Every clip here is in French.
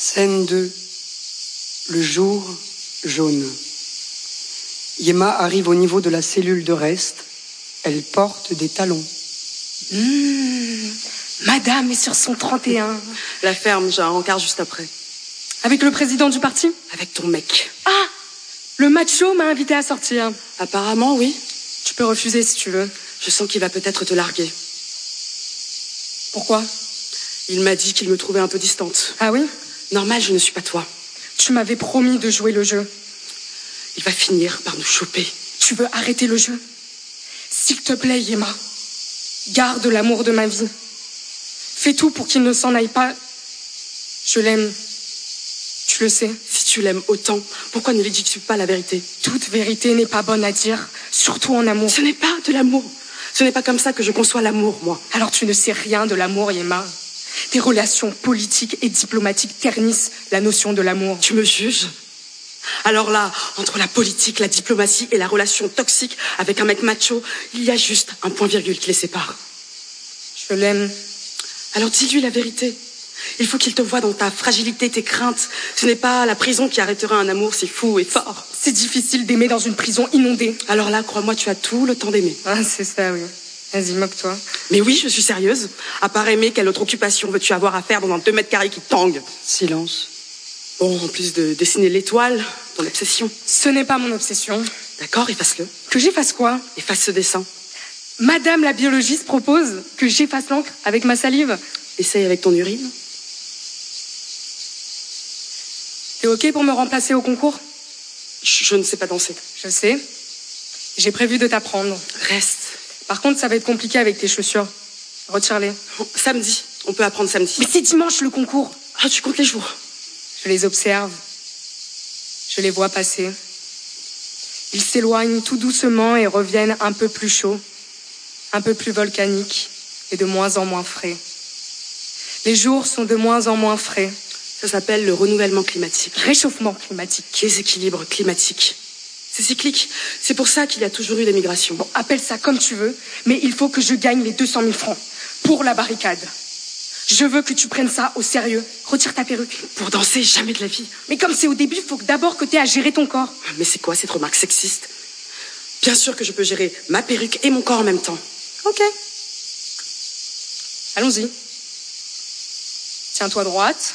Scène 2. Le jour jaune. Yema arrive au niveau de la cellule de reste. Elle porte des talons. Madame est sur son 31. La ferme, j'ai un rencard juste après. Avec le président du parti? Avec ton mec. Ah! Le macho m'a invité à sortir. Apparemment, oui. Tu peux refuser si tu veux. Je sens qu'il va peut-être te larguer. Pourquoi? Il m'a dit qu'il me trouvait un peu distante. Ah oui? Normal, je ne suis pas toi. Tu m'avais promis de jouer le jeu. Il va finir par nous choper. Tu veux arrêter le jeu? S'il te plaît, Yema, garde l'amour de ma vie. Fais tout pour qu'il ne s'en aille pas. Je l'aime. Tu le sais. Si tu l'aimes autant, pourquoi ne lui dis-tu pas la vérité? Toute vérité n'est pas bonne à dire, surtout en amour. Ce n'est pas de l'amour. Ce n'est pas comme ça que je conçois l'amour, moi. Alors tu ne sais rien de l'amour, Yema. Tes relations politiques et diplomatiques ternissent la notion de l'amour. Tu me juges? Alors là, entre la politique, la diplomatie et la relation toxique avec un mec macho, il y a juste un point-virgule qui les sépare. Je l'aime. Alors dis-lui la vérité. Il faut qu'il te voie dans ta fragilité, tes craintes. Ce n'est pas la prison qui arrêtera un amour si fou et fort. C'est difficile d'aimer dans une prison inondée. Alors là, crois-moi, tu as tout le temps d'aimer. Ah, c'est ça, oui. Vas-y, moque-toi. Mais oui, je suis sérieuse. À part aimer, quelle autre occupation veux-tu avoir à faire dans un 2 mètres carrés qui tangue? Silence. Bon, en plus de dessiner l'étoile, ton obsession. Ce n'est pas mon obsession. D'accord, efface-le. Que j'efface quoi? Efface ce dessin. Madame la biologiste propose que j'efface l'encre avec ma salive. Essaye avec ton urine. T'es OK pour me remplacer au concours? Je ne sais pas danser. Je sais. J'ai prévu de t'apprendre. Reste. Par contre, ça va être compliqué avec tes chaussures. Retire-les. Samedi. On peut apprendre samedi. Mais c'est dimanche le concours. Ah, tu comptes les jours? Je les observe. Je les vois passer. Ils s'éloignent tout doucement et reviennent un peu plus chauds, un peu plus volcaniques et de moins en moins frais. Les jours sont de moins en moins frais. Ça s'appelle le renouvellement climatique. Réchauffement climatique. Déséquilibre climatique. C'est cyclique. C'est pour ça qu'il y a toujours eu des migrations. Bon, appelle ça comme tu veux, mais il faut que je gagne les 200 000 francs pour la barricade. Je veux que tu prennes ça au sérieux. Retire ta perruque. Pour danser, jamais de la vie. Mais comme c'est au début, il faut d'abord que tu aies à gérer ton corps. Mais c'est quoi cette remarque sexiste? Bien sûr que je peux gérer ma perruque et mon corps en même temps. Ok. Allons-y. Tiens-toi droite.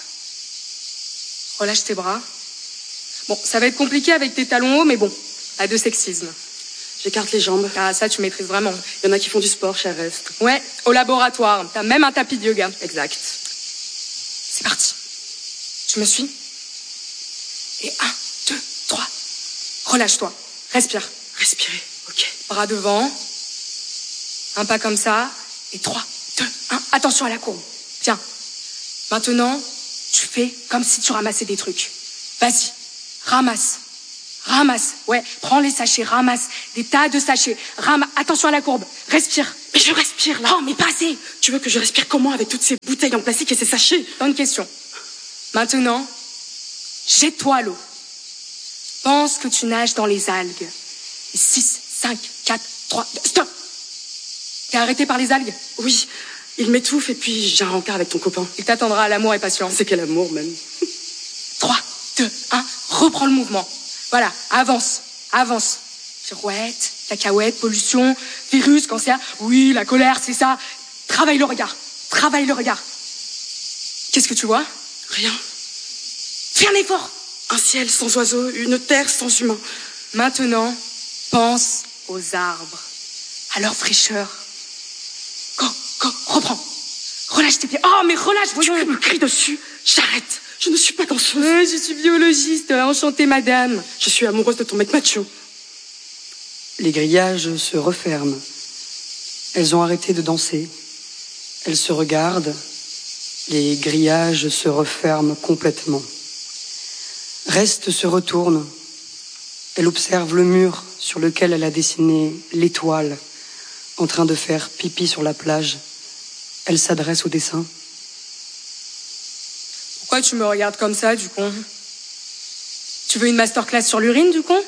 Relâche tes bras. Bon, ça va être compliqué avec tes talons hauts, mais bon, pas de sexisme. J'écarte les jambes. Ah, ça, tu maîtrises vraiment. Il y en a qui font du sport, cher Reste. Ouais, au laboratoire. T'as même un tapis de yoga. Exact. C'est parti. Tu me suis? Et 1, 2, 3. Relâche-toi. Respire. Respirer, ok. Bras devant. Un pas comme ça. Et 3, 2, 1. Attention à la courbe. Tiens. Maintenant, tu fais comme si tu ramassais des trucs. Vas-y. Ramasse. Ramasse. Ouais, prends les sachets. Ramasse. Des tas de sachets. Attention à la courbe. Respire. Mais je respire, là. Oh, mais pas assez. Tu veux que je respire comment avec toutes ces bouteilles en plastique et ces sachets? Bonne question. Maintenant, jette-toi à l'eau. Pense que tu nages dans les algues. Et 6, 5, 4, 3, stop! T'es arrêté par les algues? Oui, il m'étouffe et puis j'ai un rencard avec ton copain. Il t'attendra à l'amour et patience. C'est quel amour, même. 3, 2, 1, reprends le mouvement. Voilà, avance, avance. Pirouette, cacahuète, pollution, virus, cancer. Oui, la colère, c'est ça. Travaille le regard. Travaille le regard. Qu'est-ce que tu vois? Rien. Fais un effort. Un ciel sans oiseaux, une terre sans humains. Maintenant, pense aux arbres, à leur fraîcheur. Go, reprends. Relâche tes pieds. Oh, mais relâche, voyons. Tu me cries dessus. J'arrête. Je ne suis pas danseuse. Je suis biologiste. Enchantée, madame. Je suis amoureuse de ton mec macho. Les grillages se referment. Elles ont arrêté de danser. Elles se regardent. Les grillages se referment complètement. Reste se retourne. Elle observe le mur sur lequel elle a dessiné l'étoile en train de faire pipi sur la plage. Elle s'adresse au dessin. Pourquoi tu me regardes comme ça, du con? Tu veux une masterclass sur l'urine, du con?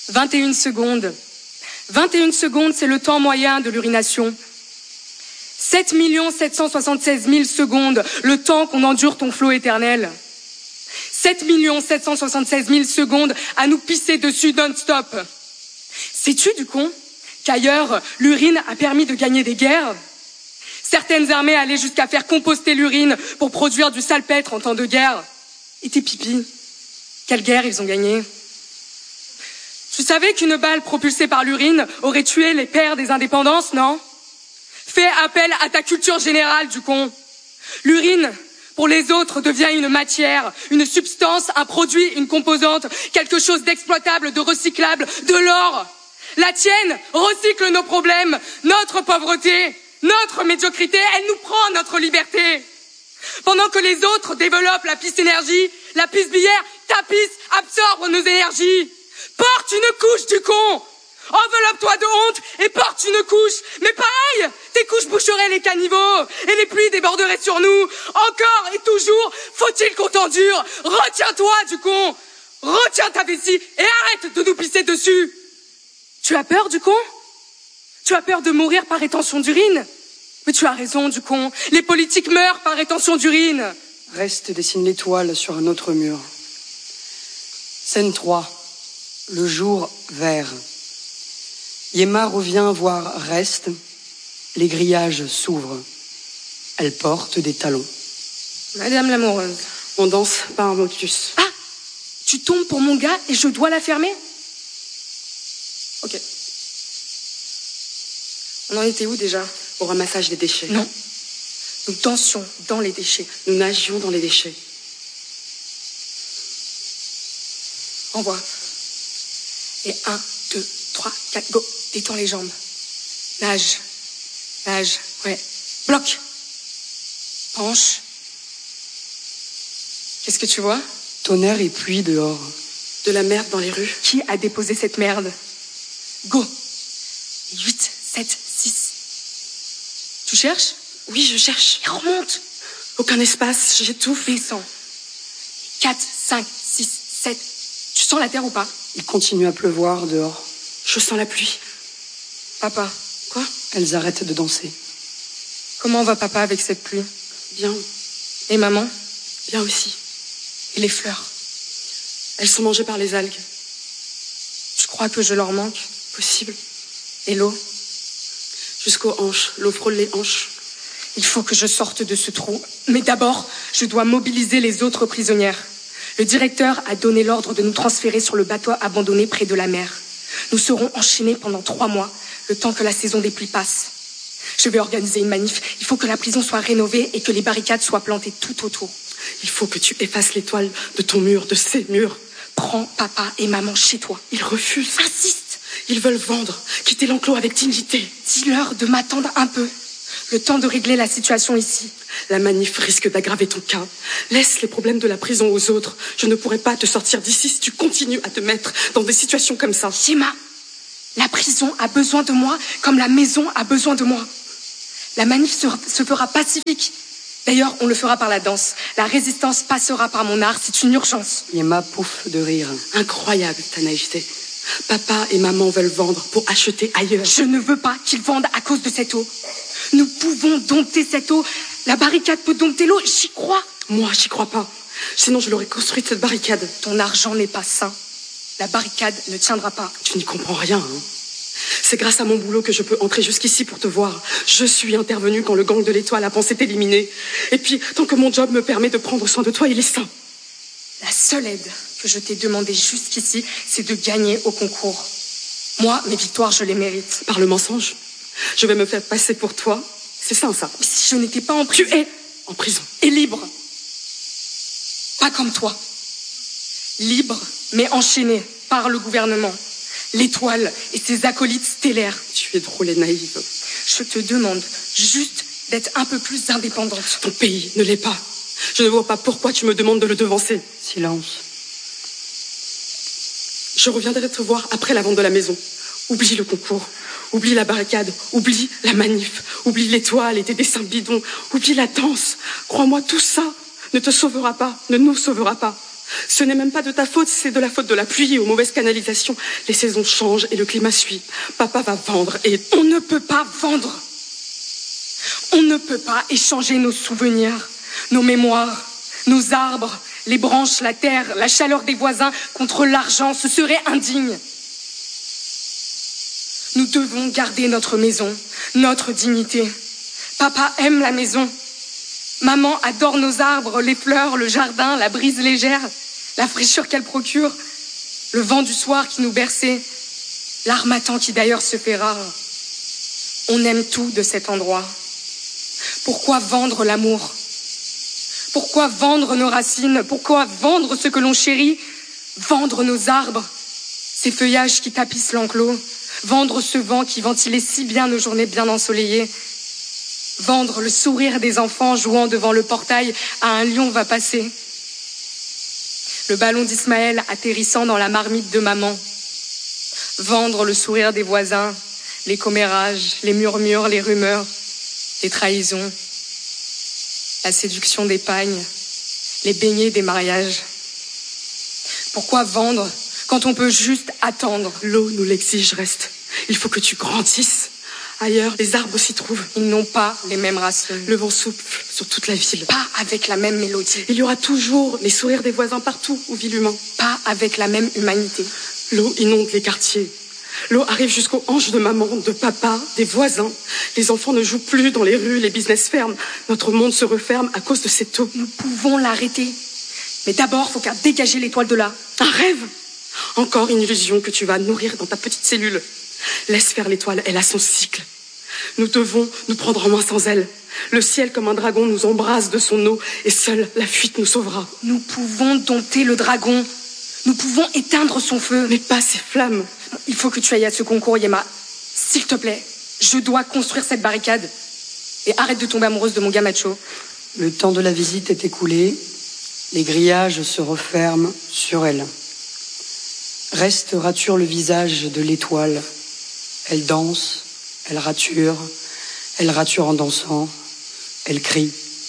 21 secondes. 21 secondes, c'est le temps moyen de l'urination. 7 776 000 secondes, le temps qu'on endure ton flot éternel. 7 776 000 secondes à nous pisser dessus non-stop. Sais-tu, du con, qu'ailleurs, l'urine a permis de gagner des guerres? Certaines armées allaient jusqu'à faire composter l'urine pour produire du salpêtre en temps de guerre. Et tes pipis, quelle guerre ils ont gagné? Tu savais qu'une balle propulsée par l'urine aurait tué les pères des indépendances, non? Fais appel à ta culture générale, du con. L'urine, pour les autres, devient une matière, une substance, un produit, une composante, quelque chose d'exploitable, de recyclable, de l'or. La tienne recycle nos problèmes, notre pauvreté, notre médiocrité, elle nous prend notre liberté. Pendant que les autres développent la piste énergie, la piste billère, ta piste absorbe nos énergies. Porte une couche, du con. Enveloppe-toi de honte et porte une couche. Mais pareil, tes couches boucheraient les caniveaux et les pluies déborderaient sur nous. Encore et toujours, faut-il qu'on t'endure? Retiens-toi, du con. Retiens ta vessie et arrête de nous pisser dessus. Tu as peur, du con? Tu as peur de mourir par rétention d'urine? Mais tu as raison, du con. Les politiques meurent par rétention d'urine. Reste dessine l'étoile sur un autre mur. Scène 3. Le jour vert. Yéma revient voir Reste. Les grillages s'ouvrent. Elle porte des talons. Madame l'amoureuse. On danse pas un motus. Ah! Tu tombes pour mon gars et je dois la fermer? Ok. On en était où déjà? Au ramassage des déchets. Non. Nous dansions dans les déchets. Nous nagions dans les déchets. Envoie. Et 1, 2, 3, 4, go. Détends les jambes. Nage. Nage. Ouais. Bloc. Penche. Qu'est-ce que tu vois? Tonnerre et pluie dehors. De la merde dans les rues. Qui a déposé cette merde? Go. 8, 7, 6. Tu cherches? Oui, je cherche. Et remonte. Aucun espace, j'étouffe. Descends. 4, 5, 6, 7. Tu sens la terre ou pas? Il continue à pleuvoir dehors. Je sens la pluie. Papa. Quoi? Elles arrêtent de danser. Comment va papa avec cette pluie? Bien. Et maman? Bien aussi. Et les fleurs? Elles sont mangées par les algues. Tu crois que je leur manque? Possible. Et l'eau? Jusqu'aux hanches. L'eau frôle les hanches. Il faut que je sorte de ce trou. Mais d'abord, je dois mobiliser les autres prisonnières. Le directeur a donné l'ordre de nous transférer sur le bateau abandonné près de la mer. Nous serons enchaînés pendant 3 mois, le temps que la saison des pluies passe. Je vais organiser une manif. Il faut que la prison soit rénovée et que les barricades soient plantées tout autour. Il faut que tu effaces l'étoile de ton mur, de ces murs. Prends papa et maman chez toi. Ils refusent. Insiste. Ils veulent vendre, quitter l'enclos avec dignité. Dis-leur de m'attendre un peu. Le temps de régler la situation ici. La manif risque d'aggraver ton cas. Laisse les problèmes de la prison aux autres. Je ne pourrai pas te sortir d'ici si tu continues à te mettre dans des situations comme ça. Yéma, la prison a besoin de moi comme la maison a besoin de moi. La manif se fera pacifique. D'ailleurs, on le fera par la danse. La résistance passera par mon art, c'est une urgence. Yéma pouffe de rire. Incroyable ta naïveté. Papa et maman veulent vendre pour acheter ailleurs. Je ne veux pas qu'ils vendent à cause de cette eau. Nous pouvons dompter cette eau. La barricade peut dompter l'eau, j'y crois. Moi, j'y crois pas. Sinon, je l'aurais construite, cette barricade. Ton argent n'est pas sain. La barricade ne tiendra pas. Tu n'y comprends rien, hein. C'est grâce à mon boulot que je peux entrer jusqu'ici pour te voir. Je suis intervenue quand le gang de l'étoile a pensé t'éliminer. Et puis, tant que mon job me permet de prendre soin de toi, il est sain. La seule aide que je t'ai demandé jusqu'ici, c'est de gagner au concours. Moi, mes victoires, je les mérite. Par le mensonge. Je vais me faire passer pour toi. C'est ça, ça. Mais si je n'étais pas en prison... Tu es en prison. Et libre. Pas comme toi. Libre, mais enchaîné par le gouvernement. L'étoile et ses acolytes stellaires. Tu es drôle et naïve. Je te demande juste d'être un peu plus indépendante. Ton pays ne l'est pas. Je ne vois pas pourquoi tu me demandes de le devancer. Silence. Je reviendrai te voir après la vente de la maison. Oublie le concours. Oublie la barricade. Oublie la manif. Oublie l'étoile et tes dessins bidons. Oublie la danse. Crois-moi, tout ça ne te sauvera pas, ne nous sauvera pas. Ce n'est même pas de ta faute, c'est de la faute de la pluie et aux mauvaises canalisations. Les saisons changent et le climat suit. Papa va vendre et... On ne peut pas vendre. On ne peut pas échanger nos souvenirs, nos mémoires, nos arbres, les branches, la terre, la chaleur des voisins contre l'argent. Ce serait indigne. Nous devons garder notre maison, notre dignité. Papa aime la maison. Maman adore nos arbres, les fleurs, le jardin, la brise légère, la fraîcheur qu'elle procure, le vent du soir qui nous berçait, l'harmattan qui d'ailleurs se fait rare. On aime tout de cet endroit. Pourquoi vendre l'amour? Pourquoi vendre nos racines? Pourquoi vendre ce que l'on chérit? Vendre nos arbres, ces feuillages qui tapissent l'enclos, vendre ce vent qui ventilait si bien nos journées bien ensoleillées, vendre le sourire des enfants jouant devant le portail à un lion va passer, le ballon d'Ismaël atterrissant dans la marmite de maman, vendre le sourire des voisins, les commérages, les murmures, les rumeurs, les trahisons, la séduction des pagnes, les beignets des mariages. Pourquoi vendre quand on peut juste attendre? L'eau nous l'exige, reste. Il faut que tu grandisses. Ailleurs, les arbres s'y trouvent. Ils n'ont pas les mêmes racines. Le vent souffle sur toute la ville. Pas avec la même mélodie. Il y aura toujours les sourires des voisins partout où vit l'humain. Pas avec la même humanité. L'eau inonde les quartiers. L'eau arrive jusqu'aux hanches de maman, de papa, des voisins. Les enfants ne jouent plus dans les rues, les business ferment. Notre monde se referme à cause de cette eau. Nous pouvons l'arrêter. Mais d'abord, faut faire dégager l'étoile de là. Un rêve! Encore une illusion que tu vas nourrir dans ta petite cellule. Laisse faire l'étoile, elle a son cycle. Nous devons nous prendre en main sans elle. Le ciel comme un dragon nous embrase de son eau et seule la fuite nous sauvera. Nous pouvons dompter le dragon. Nous pouvons éteindre son feu. Mais pas ces flammes. Il faut que tu ailles à ce concours, Yema. S'il te plaît, je dois construire cette barricade. Et arrête de tomber amoureuse de mon gars macho. Le temps de la visite est écoulé. Les grillages se referment sur elle. Reste rature le visage de l'étoile. Elle danse, elle rature en dansant, elle crie.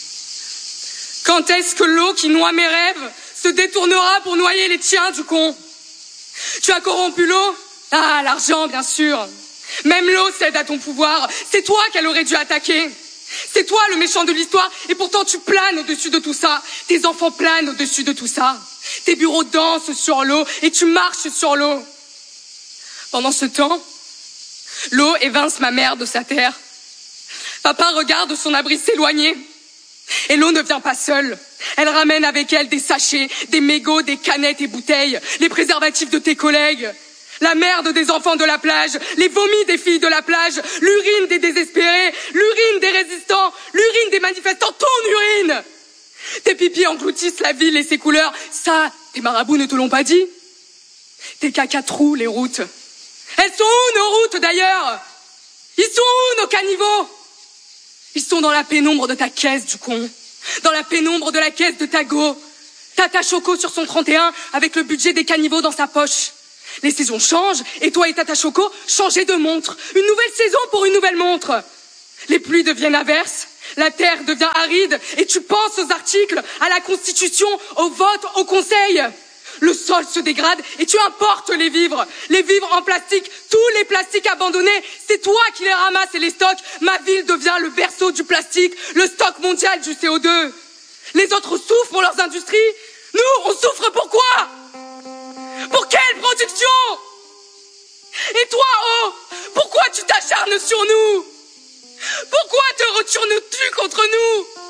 Quand est-ce que l'eau qui noie mes rêves se détournera pour noyer les tiens, du con? Tu as corrompu l'eau? Ah, l'argent, bien sûr. Même l'eau cède à ton pouvoir. C'est toi qu'elle aurait dû attaquer. C'est toi le méchant de l'histoire, et pourtant tu planes au-dessus de tout ça. Tes enfants planent au-dessus de tout ça. Tes bureaux dansent sur l'eau, et tu marches sur l'eau. Pendant ce temps, l'eau évince ma mère de sa terre. Papa regarde son abri s'éloigner. Et l'eau ne vient pas seule. Elle ramène avec elle des sachets, des mégots, des canettes et bouteilles, les préservatifs de tes collègues, la merde des enfants de la plage, les vomis des filles de la plage, l'urine des désespérés, l'urine des résistants, l'urine des manifestants, ton urine. Tes pipis engloutissent la ville et ses couleurs. Ça, tes marabouts ne te l'ont pas dit? Tes cacas trouent les routes. Elles sont où nos routes d'ailleurs? Ils sont où nos caniveaux? Ils sont dans la pénombre de ta caisse, du con. Dans la pénombre de la caisse de ta go. Tata Choco sur son 31 avec le budget des caniveaux dans sa poche. Les saisons changent et toi et Tata Choco changez de montre. Une nouvelle saison pour une nouvelle montre. Les pluies deviennent averses, la terre devient aride et tu penses aux articles, à la Constitution, au vote, au Conseil. Le sol se dégrade et tu importes les vivres en plastique, tous les plastiques abandonnés. C'est toi qui les ramasses et les stocks. Ma ville devient le berceau du plastique, le stock mondial du CO2. Les autres souffrent pour leurs industries. Nous, on souffre pour quoi? Pour quelle production? Et toi, oh, pourquoi tu t'acharnes sur nous? Pourquoi te retournes-tu contre nous?